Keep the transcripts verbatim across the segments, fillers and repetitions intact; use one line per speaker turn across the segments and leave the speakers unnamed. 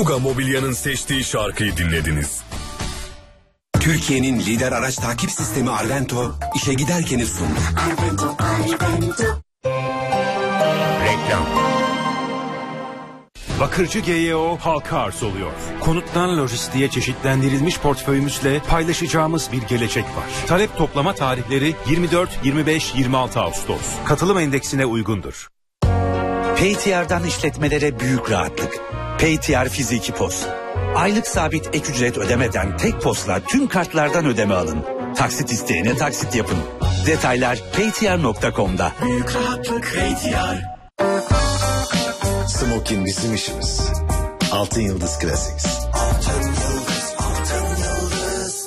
Uga Mobilya'nın seçtiği şarkıyı dinlediniz.
Türkiye'nin lider araç takip sistemi Arvento, işe giderkeni sundu.
Arvento, Arvento.
Reklam. Bakırcı G Y O halka arz oluyor. Konuttan lojistiğe çeşitlendirilmiş portföyümüzle paylaşacağımız bir gelecek var. Talep toplama tarihleri yirmi dört, yirmi beş, yirmi altı Ağustos. Katılım endeksine uygundur.
P T R'dan işletmelere büyük rahatlık. P T R Fiziki Pos. Aylık sabit ek ücret ödemeden tek posla tüm kartlardan ödeme alın. Taksit isteyene taksit yapın. Detaylar p t r nokta com'da.
Büyük rahatlık P T R.
Smokin bizim işimiz. Altın Yıldız Classics.
Altın Yıldız, Altın Yıldız.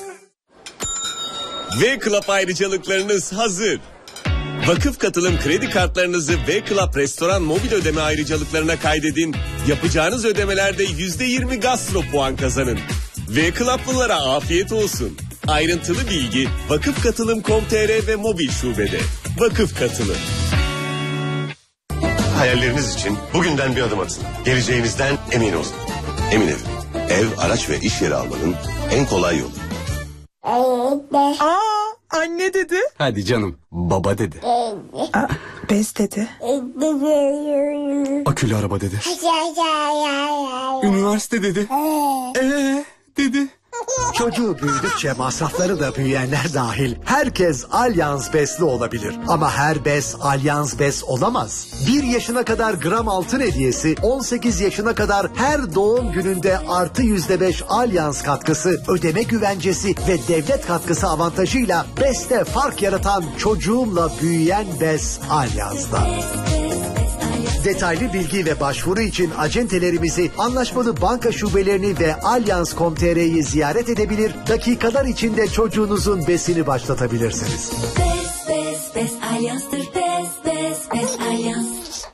V-Club ayrıcalıklarınız hazır. Vakıf katılım kredi kartlarınızı V-Club restoran mobil ödeme ayrıcalıklarına kaydedin. Yapacağınız ödemelerde yüzde yirmi gastro puan kazanın. V-Club'lılara afiyet olsun. Ayrıntılı bilgi vakıf katılım nokta com nokta t r ve mobil şubede. Vakıf Katılım.
Hayalleriniz için bugünden bir adım atın. Geleceğinizden emin olun. Emin Ev. Ev, araç ve iş yeri almanın en kolay yolu.
Aa, anne dedi.
Hadi canım, baba dedi.
Aa, bez dedi.
Akülü araba dedi. Üniversite dedi. Eee dedi.
Çocuğu büyüdükçe masrafları da büyüyenler dahil herkes Allianz Bes'li olabilir. Ama her bes Allianz Bes olamaz. bir yaşına kadar gram altın hediyesi, on sekiz yaşına kadar her doğum gününde artı yüzde beş Allianz katkısı, ödeme güvencesi ve devlet katkısı avantajıyla Bes'te fark yaratan çocuğumla büyüyen Bes Allianz'da. Detaylı bilgi ve başvuru için acentelerimizi, anlaşmalı banka şubelerini ve allianz nokta com nokta t r'yi ziyaret edebilir, dakikalar içinde çocuğunuzun besini başlatabilirsiniz.
Bes, bes, bes Allianz'tır. Bes, bes, bes Allianz.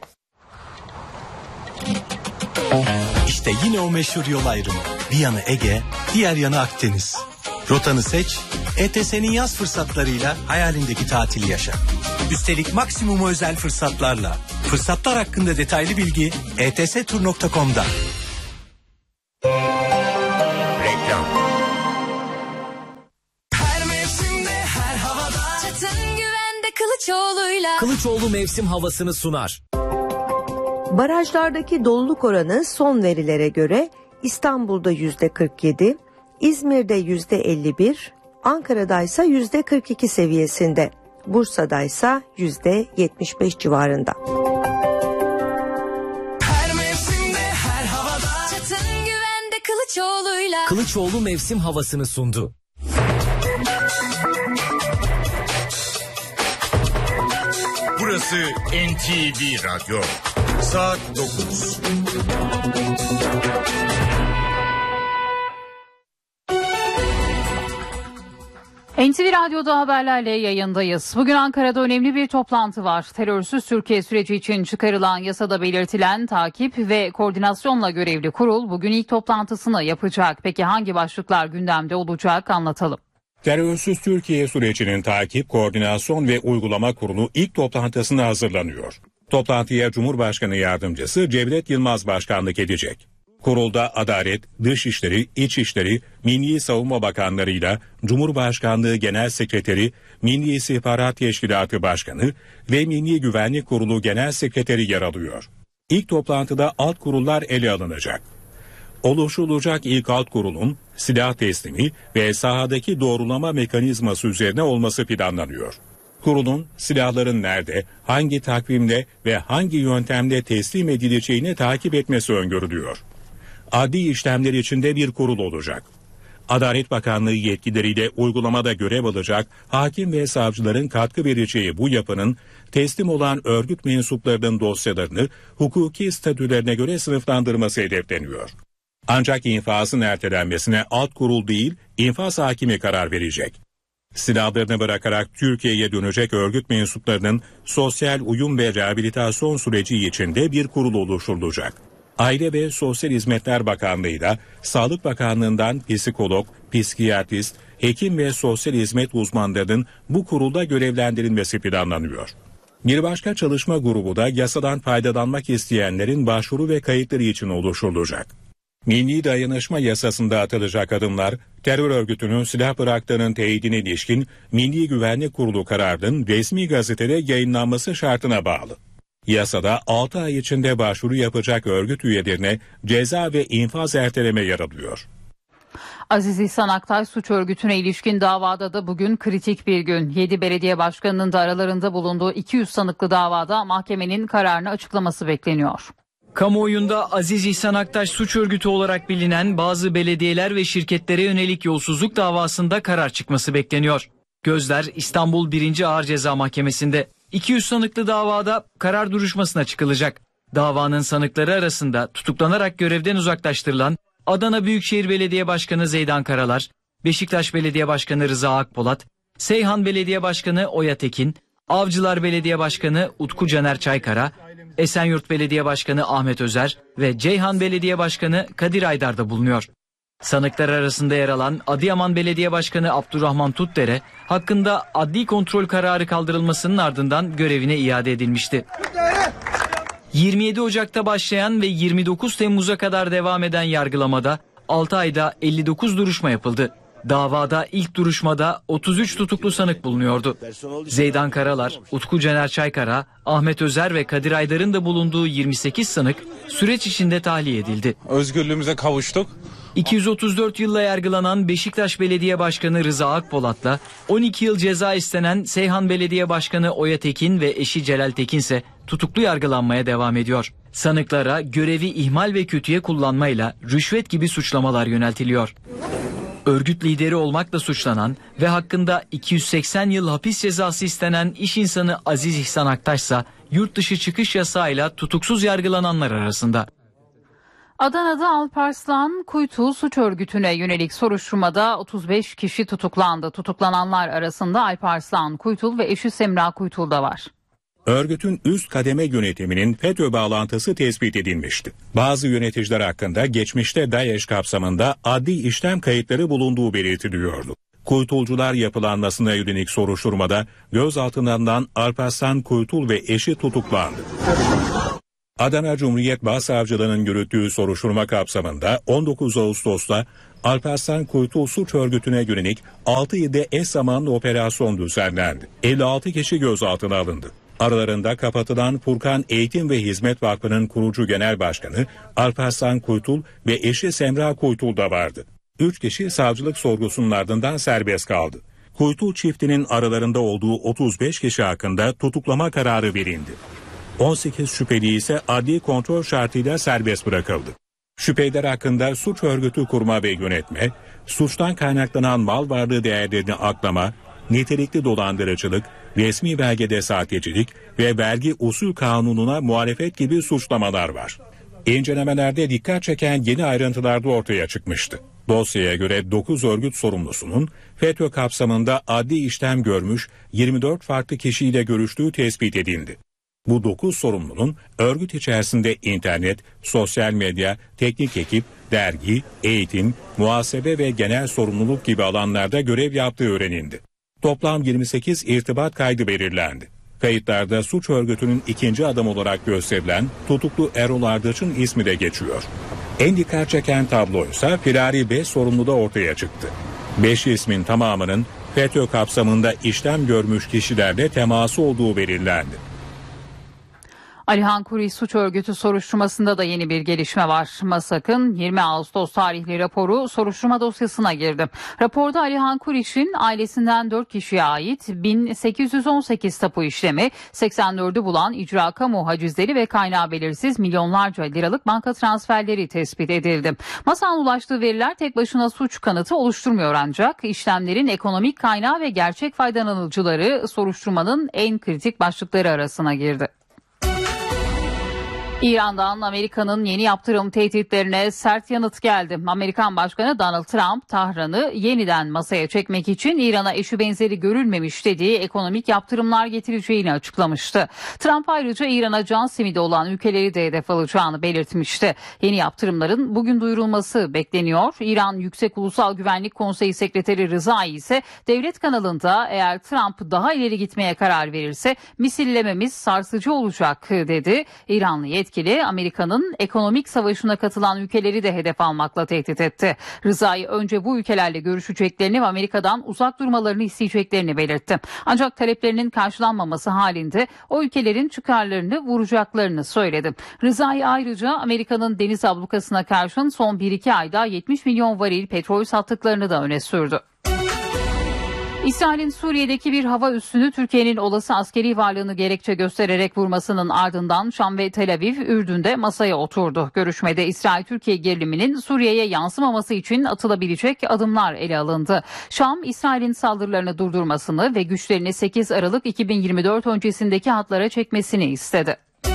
İşte yine o meşhur yol ayrımı. Bir yanı Ege, diğer yanı Akdeniz. Rotanı seç, E T S'nin yaz fırsatlarıyla hayalindeki tatili yaşa. Üstelik maksimum özel fırsatlarla. Fırsatlar hakkında detaylı bilgi e t s tur nokta com'da.
Reklam.
Her mevsimde, her havada. Çatın güvende Kılıçoğlu'yla.
Kılıçoğlu mevsim havasını sunar.
Barajlardaki doluluk oranı son verilere göre İstanbul'da yüzde kırk yedi, İzmir'de yüzde elli bir, Ankara'da ise yüzde kırk iki seviyesinde. Bursa'da ise yüzde yetmiş beş civarında.
Her mevsimde, her havada. Çatın güvende Kılıçoğlu'yla.
Kılıçoğlu mevsim havasını sundu.
Burası N T V Radyo. Saat dokuz.
N T V Radyo'da haberlerle yayındayız. Bugün Ankara'da önemli bir toplantı var. Terörsüz Türkiye süreci için çıkarılan yasada belirtilen takip ve koordinasyonla görevli kurul bugün ilk toplantısını yapacak. Peki hangi başlıklar gündemde olacak, anlatalım.
Terörsüz Türkiye sürecinin takip, koordinasyon ve uygulama kurulu ilk toplantısına hazırlanıyor. Toplantıya Cumhurbaşkanı Yardımcısı Cevdet Yılmaz başkanlık edecek. Kurulda Adalet, Dışişleri, İçişleri, Milli Savunma Bakanlarıyla Cumhurbaşkanlığı Genel Sekreteri, Milli İstihbarat Teşkilatı Başkanı ve Milli Güvenlik Kurulu Genel Sekreteri yer alıyor. İlk toplantıda alt kurullar ele alınacak. Oluşturulacak ilk alt kurulun silah teslimi ve sahadaki doğrulama mekanizması üzerine olması planlanıyor. Kurulun silahların nerede, hangi takvimde ve hangi yöntemde teslim edileceğini takip etmesi öngörülüyor. Adli işlemler içinde bir kurul olacak. Adalet Bakanlığı yetkileriyle uygulamada görev alacak hakim ve savcıların katkı vereceği bu yapının teslim olan örgüt mensuplarının dosyalarını hukuki statülerine göre sınıflandırması hedefleniyor. Ancak infazın ertelenmesine alt kurul değil, infaz hakimi karar verecek. Silahlarını bırakarak Türkiye'ye dönecek örgüt mensuplarının sosyal uyum ve rehabilitasyon süreci içinde bir kurul oluşturulacak. Aile ve Sosyal Hizmetler Bakanlığı'yla Sağlık Bakanlığı'ndan psikolog, psikiyatrist, hekim ve sosyal hizmet uzmanlarının bu kurulda görevlendirilmesi planlanıyor. Bir başka çalışma grubu da yasadan faydalanmak isteyenlerin başvuru ve kayıtları için oluşturulacak. Milli Dayanışma Yasası'nda atılacak adımlar, terör örgütünün silah bıraktığının teyidine ilişkin Milli Güvenlik Kurulu kararının resmi gazetede yayınlanması şartına bağlı. Yasada altı ay içinde başvuru yapacak örgüt üyelerine ceza ve infaz erteleme yer alıyor.
Aziz İhsan Aktaş suç örgütüne ilişkin davada da bugün kritik bir gün. yedi belediye başkanının da aralarında bulunduğu iki yüz sanıklı davada mahkemenin kararını açıklaması bekleniyor.
Kamuoyunda Aziz İhsan Aktaş suç örgütü olarak bilinen bazı belediyeler ve şirketlere yönelik yolsuzluk davasında karar çıkması bekleniyor. Gözler İstanbul birinci Ağır Ceza Mahkemesi'nde. iki yüz sanıklı davada karar duruşmasına çıkılacak. Davanın sanıkları arasında tutuklanarak görevden uzaklaştırılan Adana Büyükşehir Belediye Başkanı Zeydan Karalar, Beşiktaş Belediye Başkanı Rıza Akpolat, Seyhan Belediye Başkanı Oya Tekin, Avcılar Belediye Başkanı Utku Caner Çaykara, Esenyurt Belediye Başkanı Ahmet Özer ve Ceyhan Belediye Başkanı Kadir Aydar da bulunuyor. Sanıklar arasında yer alan Adıyaman Belediye Başkanı Abdurrahman Tutdere hakkında adli kontrol kararı kaldırılmasının ardından görevine iade edilmişti. yirmi yedi Ocak'ta başlayan ve yirmi dokuz Temmuz'a kadar devam eden yargılamada altı ayda elli dokuz duruşma yapıldı. Davada ilk duruşmada otuz üç tutuklu sanık bulunuyordu. Zeydan Karalar, Utku Caner Çaykara, Ahmet Özer ve Kadir Aydar'ın da bulunduğu yirmi sekiz sanık süreç içinde tahliye edildi.
Özgürlüğümüze kavuştuk.
iki yüz otuz dört yılla yargılanan Beşiktaş Belediye Başkanı Rıza Akpolat'la on iki yıl ceza istenen Seyhan Belediye Başkanı Oya Tekin ve eşi Celal Tekin ise tutuklu yargılanmaya devam ediyor. Sanıklara görevi ihmal ve kötüye kullanmayla rüşvet gibi suçlamalar yöneltiliyor. Örgüt lideri olmakla suçlanan ve hakkında iki yüz seksen yıl hapis cezası istenen iş insanı Aziz İhsan Aktaş ise yurt dışı çıkış yasağıyla tutuksuz yargılananlar arasında.
Adana'da Alparslan Kuytul suç örgütüne yönelik soruşturmada otuz beş kişi tutuklandı. Tutuklananlar arasında Alparslan Kuytul ve eşi Semra Kuytul da var.
Örgütün üst kademe yönetiminin FETÖ bağlantısı tespit edilmişti. Bazı yöneticiler hakkında geçmişte DAEŞ kapsamında adli işlem kayıtları bulunduğu belirtiliyordu. Kuytulcular yapılanmasına yönelik soruşturmada gözaltından Alparslan Kuytul ve eşi tutuklandı. Adana Cumhuriyet Başsavcılığı'nın yürüttüğü soruşturma kapsamında on dokuz Ağustos'ta Alparslan Kuytul suç örgütüne yönelik altı ilde eş zamanlı operasyon düzenlendi. elli altı kişi gözaltına alındı. Aralarında kapatılan Furkan Eğitim ve Hizmet Vakfı'nın kurucu genel başkanı Alparslan Kuytul ve eşi Semra Kuytul da vardı. üç kişi savcılık sorgusunun ardından serbest kaldı. Kuytul çiftinin aralarında olduğu otuz beş kişi hakkında tutuklama kararı verildi. on sekiz şüpheli ise adli kontrol şartıyla serbest bırakıldı. Şüpheliler hakkında suç örgütü kurma ve yönetme, suçtan kaynaklanan mal varlığı değerlerini aklama, nitelikli dolandırıcılık, resmi belgede sahtecilik ve vergi usul kanununa muhalefet gibi suçlamalar var. İncelemelerde dikkat çeken yeni ayrıntılar da ortaya çıkmıştı. Dosyaya göre dokuz örgüt sorumlusunun FETÖ kapsamında adli işlem görmüş yirmi dört farklı kişiyle görüştüğü tespit edildi. Bu dokuz sorumlunun örgüt içerisinde internet, sosyal medya, teknik ekip, dergi, eğitim, muhasebe ve genel sorumluluk gibi alanlarda görev yaptığı öğrenildi. Toplam yirmi sekiz irtibat kaydı belirlendi. Kayıtlarda suç örgütünün ikinci adam olarak gösterilen tutuklu Erol Ardıç'ın ismi de geçiyor. En dikkat çeken tabloysa firari beş sorumlu da ortaya çıktı. beş ismin tamamının FETÖ kapsamında işlem görmüş kişilerle teması olduğu belirlendi.
Alihan Kuri suç örgütü soruşturmasında da yeni bir gelişme var. MASAK'ın yirmi Ağustos tarihli raporu soruşturma dosyasına girdi. Raporda Alihan Kuriş'in ailesinden dört kişiye ait bin sekiz yüz on sekiz tapu işlemi, seksen dördü bulan icra kamu hacizleri ve kaynağı belirsiz milyonlarca liralık banka transferleri tespit edildi. MASAK'ın ulaştığı veriler tek başına suç kanıtı oluşturmuyor ancak işlemlerin ekonomik kaynağı ve gerçek faydalanıcıları soruşturmanın en kritik başlıkları arasına girdi. İran'dan Amerika'nın yeni yaptırım tehditlerine sert yanıt geldi. Amerikan Başkanı Donald Trump, Tahran'ı yeniden masaya çekmek için İran'a eşi benzeri görülmemiş dediği ekonomik yaptırımlar getireceğini açıklamıştı. Trump ayrıca İran'a can simidi olan ülkeleri de hedef alacağını belirtmişti. Yeni yaptırımların bugün duyurulması bekleniyor. İran Yüksek Ulusal Güvenlik Konseyi Sekreteri Rızai ise devlet kanalında eğer Trump daha ileri gitmeye karar verirse misillememiz sarsıcı olacak dedi. İranlı yetkili yetkili Amerika'nın ekonomik savaşına katılan ülkeleri de hedef almakla tehdit etti. Rıza'yı önce bu ülkelerle görüşeceklerini ve Amerika'dan uzak durmalarını isteyeceklerini belirtti. Ancak taleplerinin karşılanmaması halinde o ülkelerin çıkarlarını vuracaklarını söyledi. Rıza'yı ayrıca Amerika'nın deniz ablukasına karşın son bir iki ayda yetmiş milyon varil petrol sattıklarını da öne sürdü. İsrail'in Suriye'deki bir hava üssünü Türkiye'nin olası askeri varlığını gerekçe göstererek vurmasının ardından Şam ve Tel Aviv, Ürdün'de masaya oturdu. Görüşmede İsrail-Türkiye geriliminin Suriye'ye yansımaması için atılabilecek adımlar ele alındı. Şam, İsrail'in saldırılarını durdurmasını ve güçlerini sekiz Aralık iki bin yirmi dört öncesindeki hatlara çekmesini istedi.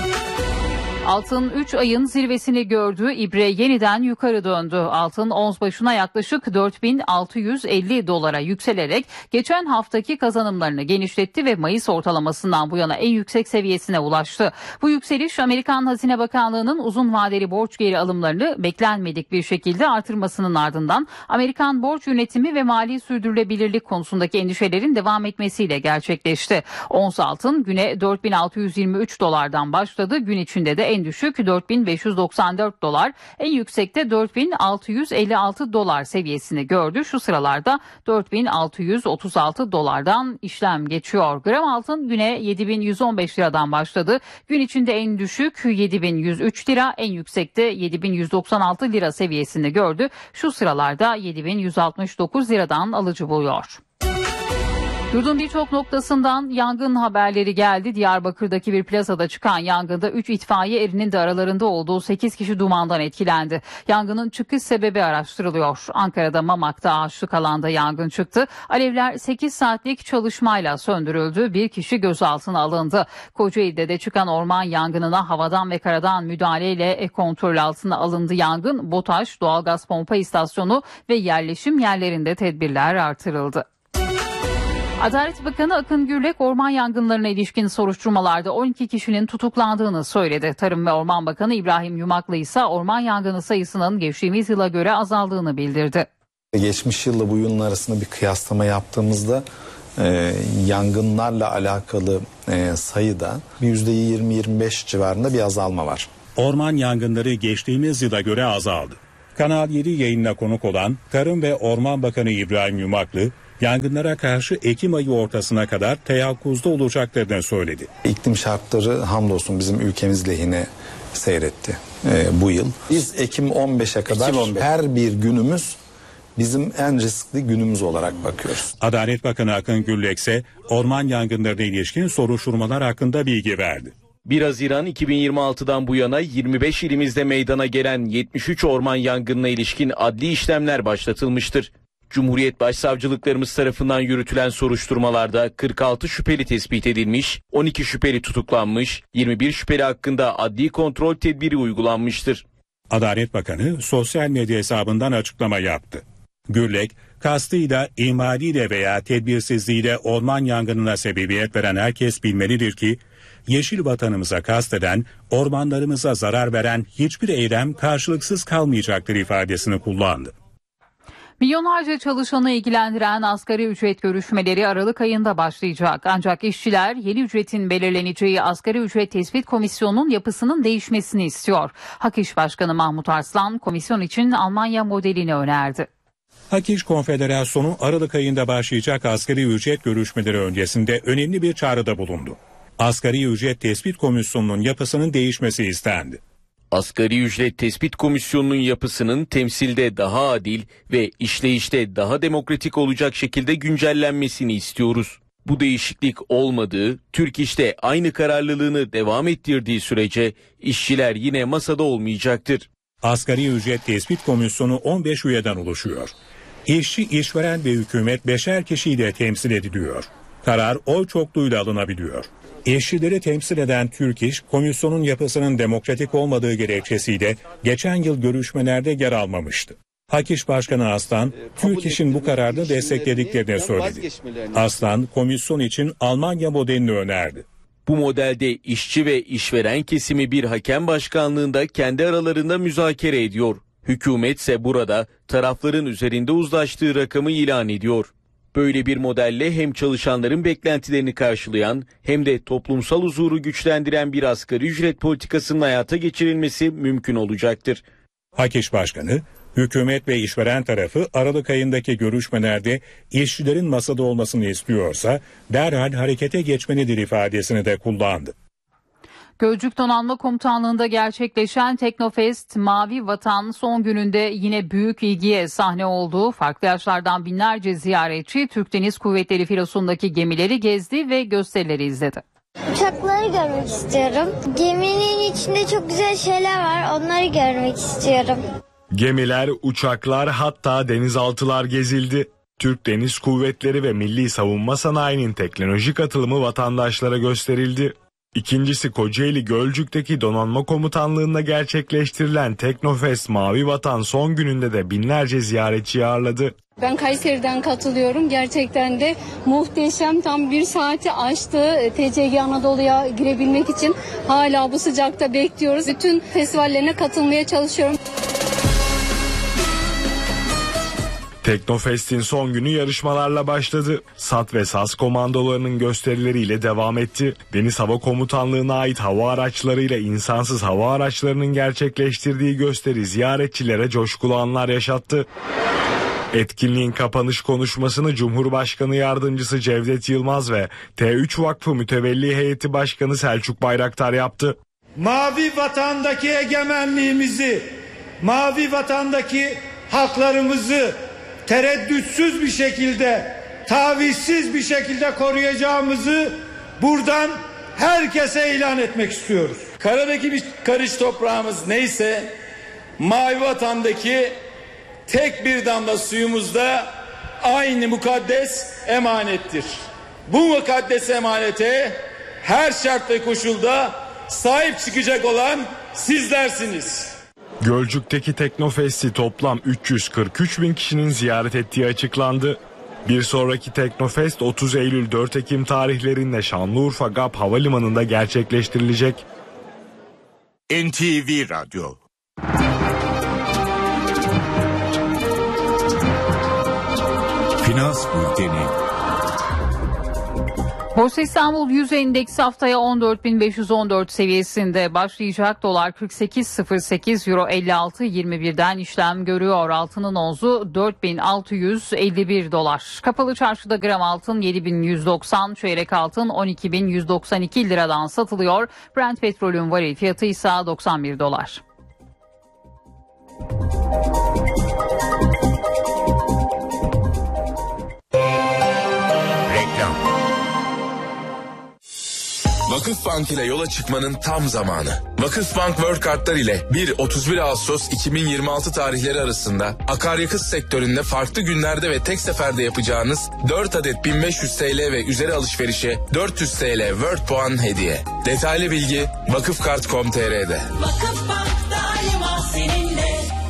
Altın üç ayın zirvesini gördü, ibre yeniden yukarı döndü. Altın ons başına yaklaşık dört bin altı yüz elli dolara yükselerek geçen haftaki kazanımlarını genişletti ve Mayıs ortalamasından bu yana en yüksek seviyesine ulaştı. Bu yükseliş Amerikan Hazine Bakanlığı'nın uzun vadeli borç geri alımlarını beklenmedik bir şekilde artırmasının ardından Amerikan borç yönetimi ve mali sürdürülebilirlik konusundaki endişelerin devam etmesiyle gerçekleşti. Ons altın güne dört bin altı yüz yirmi üç dolardan başladı. Gün içinde de en düşük dört bin beş yüz doksan dört dolar, en yüksekte dört bin altı yüz elli altı dolar seviyesini gördü. Şu sıralarda dört bin altı yüz otuz altı dolardan işlem geçiyor. Gram altın güne yedi bin yüz on beş liradan başladı. Gün içinde en düşük yedi bin yüz üç lira, en yüksekte yedi bin yüz doksan altı lira seviyesini gördü. Şu sıralarda yedi bin yüz altmış dokuz liradan alıcı buluyor. Yurdun birçok noktasından yangın haberleri geldi. Diyarbakır'daki bir plazada çıkan yangında üç itfaiye erinin de aralarında olduğu sekiz kişi dumandan etkilendi. Yangının çıkış sebebi araştırılıyor. Ankara'da Mamak'ta ağaçlık alanda yangın çıktı. Alevler sekiz saatlik çalışmayla söndürüldü. Bir kişi gözaltına alındı. Kocaeli'de de çıkan orman yangınına havadan ve karadan müdahaleyle kontrol altına alındı yangın. BOTAŞ, doğalgaz pompa istasyonu ve yerleşim yerlerinde tedbirler artırıldı. Adalet Bakanı Akın Gürlek orman yangınlarına ilişkin soruşturmalarda on iki kişinin tutuklandığını söyledi. Tarım ve Orman Bakanı İbrahim Yumaklı ise orman yangını sayısının geçtiğimiz yıla göre azaldığını bildirdi.
Geçmiş yılla bu yılın arasında bir kıyaslama yaptığımızda e, yangınlarla alakalı e, sayıda yüzde yirmi yirmi beş civarında bir azalma var.
Orman yangınları geçtiğimiz yıla göre azaldı. Kanal yedi yayınına konuk olan Tarım ve Orman Bakanı İbrahim Yumaklı, yangınlara karşı Ekim ayı ortasına kadar teyakkuzda olacaklarını söyledi.
İklim şartları hamdolsun bizim ülkemiz lehine seyretti e, bu yıl. Biz Ekim on beşe kadar Ekim on beş. Her bir günümüz bizim en riskli günümüz olarak bakıyoruz.
Adalet Bakanı Akın Gürlek ise orman yangınlarına ilişkin soruşturmalar hakkında bilgi verdi.
bir Haziran iki bin yirmi altıdan bu yana yirmi beş ilimizde meydana gelen yetmiş üç orman yangınına ilişkin adli işlemler başlatılmıştır. Cumhuriyet Başsavcılıklarımız tarafından yürütülen soruşturmalarda kırk altı şüpheli tespit edilmiş, on iki şüpheli tutuklanmış, yirmi bir şüpheli hakkında adli kontrol tedbiri uygulanmıştır.
Adalet Bakanı sosyal medya hesabından açıklama yaptı. Gürlek, kastıyla, ihmaliyle veya tedbirsizliğiyle orman yangınına sebebiyet veren herkes bilmelidir ki, yeşil vatanımıza kasteden, ormanlarımıza zarar veren hiçbir eylem karşılıksız kalmayacaktır ifadesini kullandı.
Milyonlarca çalışanı ilgilendiren asgari ücret görüşmeleri Aralık ayında başlayacak. Ancak işçiler yeni ücretin belirleneceği Asgari Ücret Tespit Komisyonu'nun yapısının değişmesini istiyor. Hak İş Başkanı Mahmut Arslan komisyon için Almanya modelini önerdi.
Hak İş Konfederasyonu Aralık ayında başlayacak asgari ücret görüşmeleri öncesinde önemli bir çağrıda bulundu. Asgari Ücret Tespit Komisyonu'nun yapısının değişmesi istendi.
Asgari Ücret Tespit Komisyonu'nun yapısının temsilde daha adil ve işleyişte daha demokratik olacak şekilde güncellenmesini istiyoruz. Bu değişiklik olmadığı, Türk İş'te aynı kararlılığını devam ettirdiği sürece işçiler yine masada olmayacaktır.
Asgari Ücret Tespit Komisyonu on beş üyeden oluşuyor. İşçi, işveren ve hükümet beşer kişiyle temsil ediliyor. Karar oy çokluğuyla alınabiliyor. İşçileri temsil eden Türk İş, komisyonun yapısının demokratik olmadığı gerekçesiyle geçen yıl görüşmelerde yer almamıştı. Hak İş Başkanı Aslan, Türk İş'in bu kararını desteklediklerini söyledi. Aslan, komisyon için Almanya modelini önerdi.
Bu modelde işçi ve işveren kesimi bir hakem başkanlığında kendi aralarında müzakere ediyor. Hükümet ise burada tarafların üzerinde uzlaştığı rakamı ilan ediyor. Böyle bir modelle hem çalışanların beklentilerini karşılayan hem de toplumsal huzuru güçlendiren bir asgari ücret politikasının hayata geçirilmesi mümkün olacaktır.
Hak İş Başkanı, hükümet ve işveren tarafı Aralık ayındaki görüşmelerde işçilerin masada olmasını istiyorsa derhal harekete geçmelidir ifadesini de kullandı.
Gölcük Donanma Komutanlığı'nda gerçekleşen Teknofest Mavi Vatan son gününde yine büyük ilgiye sahne oldu. Farklı yaşlardan binlerce ziyaretçi Türk Deniz Kuvvetleri filosundaki gemileri gezdi ve gösterileri izledi.
Uçakları görmek istiyorum. Geminin içinde çok güzel şeyler var, onları görmek istiyorum.
Gemiler, uçaklar, hatta denizaltılar gezildi. Türk Deniz Kuvvetleri ve Milli Savunma Sanayi'nin teknolojik atılımı vatandaşlara gösterildi. İkincisi Kocaeli Gölcük'teki Donanma Komutanlığı'nda gerçekleştirilen Teknofest Mavi Vatan son gününde de binlerce ziyaretçi ağırladı.
Ben Kayseri'den katılıyorum. Gerçekten de muhteşem, tam bir saati aştı. T C G Anadolu'ya girebilmek için hala bu sıcakta bekliyoruz. Bütün festivallerine katılmaya çalışıyorum.
Teknofest'in son günü yarışmalarla başladı. SAT ve SAS komandolarının gösterileriyle devam etti. Deniz Hava Komutanlığı'na ait hava araçlarıyla insansız hava araçlarının gerçekleştirdiği gösteri ziyaretçilere coşkulu anlar yaşattı. Etkinliğin kapanış konuşmasını Cumhurbaşkanı Yardımcısı Cevdet Yılmaz ve T üç Vakfı Mütevelli Heyeti Başkanı Selçuk Bayraktar yaptı.
Mavi Vatan'daki egemenliğimizi, Mavi Vatan'daki haklarımızı tereddütsüz bir şekilde, tavizsiz bir şekilde koruyacağımızı buradan herkese ilan etmek istiyoruz.
Karadaki bir karış toprağımız neyse, Mavi Vatan'daki tek bir damla suyumuz da aynı mukaddes emanettir. Bu mukaddes emanete her şart ve koşulda sahip çıkacak olan sizlersiniz.
Gölcük'teki Teknofest'i toplam üç yüz kırk üç bin kişinin ziyaret ettiği açıklandı. Bir sonraki Teknofest otuz Eylül dört Ekim tarihlerinde Şanlıurfa G A P Havalimanı'nda gerçekleştirilecek.
N T V Radyo.
Finans Bülteni.
Borsa İstanbul yüz endeksi haftaya on dört bin beş yüz on dört seviyesinde başlayacak. Dolar kırk sekiz sıfır sekiz, euro elli altı yirmi birden işlem görüyor. Altının onzu dört bin altı yüz elli bir dolar. Kapalı çarşıda gram altın yedi bin yüz doksan, çeyrek altın on iki bin yüz doksan iki liradan satılıyor. Brent petrolün varil fiyatı ise doksan bir dolar.
Vakıfbank ile yola çıkmanın tam zamanı. Vakıfbank World Kartlar ile bir otuz bir Ağustos iki bin yirmi altı tarihleri arasında akaryakıt sektöründe farklı günlerde ve tek seferde yapacağınız dört adet bin beş yüz TL ve üzeri alışverişe dört yüz TL World puan hediye. Detaylı bilgi vakıfkart nokta com nokta t r'de.
Vakıfbank daima seninle.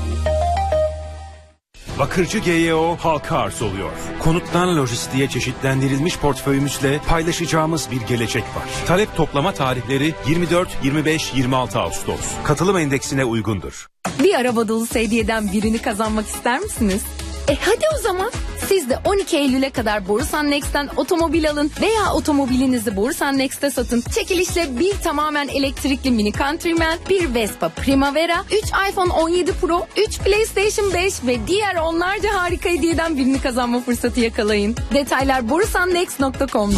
Bakırcı G Y O halka arz oluyor. Konuttan lojistiğe çeşitlendirilmiş portföyümüzle paylaşacağımız bir gelecek var. Talep toplama tarihleri yirmi dört, yirmi beş, yirmi altı Ağustos. Katılım endeksine uygundur.
Bir araba dolusu hediyeden birini kazanmak ister misiniz? E hadi o zaman. Siz de on iki Eylül'e kadar Borusan Next'ten otomobil alın veya otomobilinizi Borusan Next'te satın. Çekilişle bir tamamen elektrikli Mini Countryman, bir Vespa Primavera, üç iPhone on yedi Pro, üç PlayStation beş ve diğer onlarca harika hediyeden birini kazanma fırsatı yakalayın. Detaylar borusan next nokta com'da.